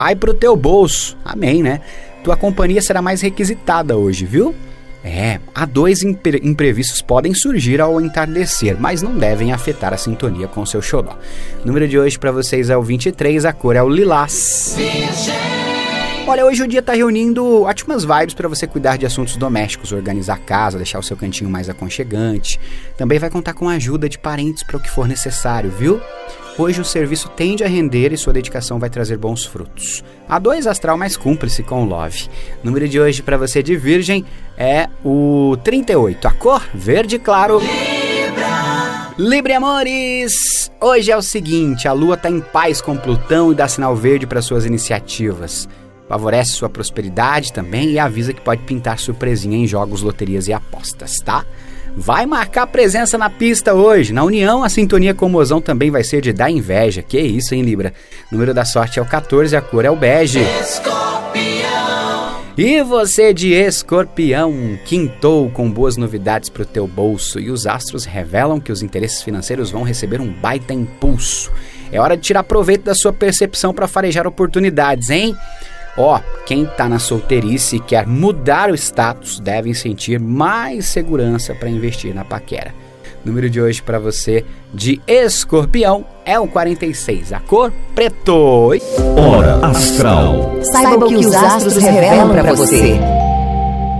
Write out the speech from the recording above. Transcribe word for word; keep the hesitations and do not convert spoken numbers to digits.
vai pro teu bolso. Amém, né? Tua companhia será mais requisitada hoje, viu? É, há dois impre- imprevistos podem surgir ao entardecer, mas não devem afetar a sintonia com o seu xodó. O número de hoje para vocês é o vinte e três, a cor é o lilás. Olha, hoje o dia tá reunindo ótimas vibes para você cuidar de assuntos domésticos, organizar a casa, deixar o seu cantinho mais aconchegante. Também vai contar com a ajuda de parentes para o que for necessário, viu? Hoje o serviço tende a render e sua dedicação vai trazer bons frutos. A dois astral mais cúmplice com o love. O número de hoje para você de Virgem é o trinta e oito. A cor, verde claro. Libra! Libra, amores! Hoje é o seguinte, a lua tá em paz com Plutão e dá sinal verde para suas iniciativas. Favorece sua prosperidade também e avisa que pode pintar surpresinha em jogos, loterias e apostas, tá? Vai marcar presença na pista hoje. Na união, a sintonia com o mozão também vai ser de dar inveja. Que isso, hein, Libra? O número da sorte é o quatorze, a cor é o bege. Escorpião. E você de Escorpião, quintou com boas novidades pro teu bolso. E os astros revelam que os interesses financeiros vão receber um baita impulso. É hora de tirar proveito da sua percepção para farejar oportunidades, hein? Ó, oh, quem tá na solteirice e quer mudar o status devem sentir mais segurança para investir na paquera. Número de hoje para você de Escorpião é o quarenta e seis, a cor preto. Hora Astral. Saiba o que os astros revelam para você.